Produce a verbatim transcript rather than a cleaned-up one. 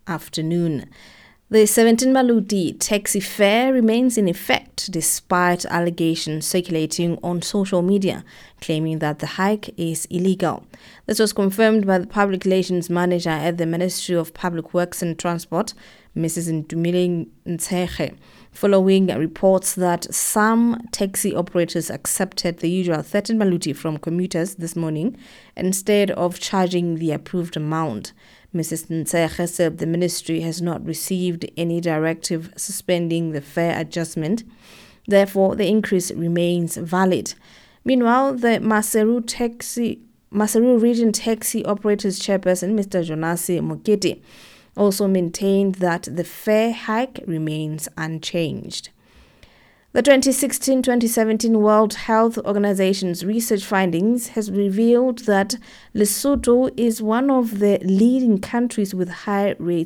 afternoon. The seventeen Maluti taxi fare remains in effect despite allegations circulating on social media claiming that the hike is illegal. This was confirmed by the public relations manager at the Ministry of Public Works and Transport, Missus Ntumile Ntsheche, following reports that some taxi operators accepted the usual thirteen Maluti from commuters this morning instead of charging the approved amount. Missus Ntsheche said the ministry has not received any directive suspending the fare adjustment. Therefore, the increase remains valid. Meanwhile, the Maseru taxi Maseru Region Taxi Operators Chairperson, Mister Jonase Mokete, also maintained that the fare hike remains unchanged. The twenty sixteen twenty seventeen World Health Organization's research findings has revealed that Lesotho is one of the leading countries with high rates